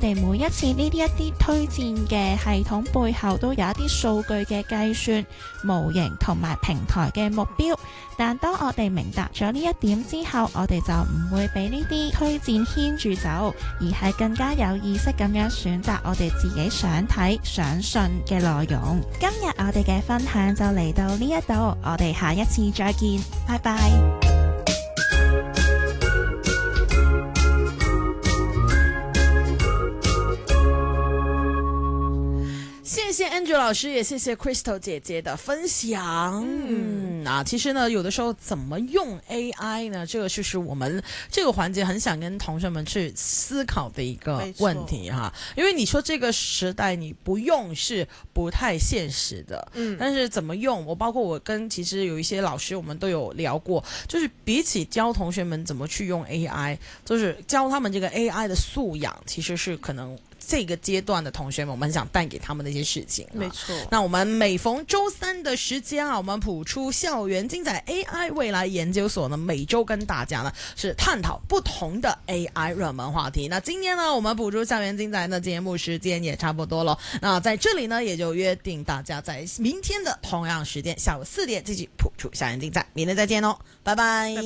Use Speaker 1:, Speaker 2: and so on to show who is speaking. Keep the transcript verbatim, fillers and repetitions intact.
Speaker 1: 哋每一次呢啲一啲推薦嘅系統背後都有一啲數據嘅計算、模型同埋平台嘅目標。但當我哋明白咗呢一點之後，我哋就唔會俾呢啲推薦牽住走，而係更加有意識咁樣選擇我哋自己想睇、想信嘅內容。今日我哋嘅分享就嚟到呢一度，我哋下一次再見，拜拜。
Speaker 2: 謝謝 Andrew 老師，也謝謝 Crystal 姐姐的分享。嗯，啊，其實呢，有的時候怎麼用 A I 呢？這個就是我們這個環節很想跟同學們去思考的一個問題哈。因為你說這個時代你不用是不太現實的，嗯，但是怎麼用？我包括我跟其實有一些老師，我們都有聊過，就是比起教同學們怎麼去用 A I，就是教他們這個 A I 的素養，其實是可能這個階段的同學們，我們想帶給他們的一些事情。
Speaker 3: 沒錯。
Speaker 2: 那我們每逢周三的時間啊，我們譜出校園精彩 A I 未來研究所呢，每周跟大家呢是探討不同的 A I 熱門話題。那今天呢，我們譜出校園精彩的節目時間也差不多了。那在這裡呢，也就約定大家在明天的同樣時間下午四點繼續譜出校園精彩。明天再見哦，拜拜。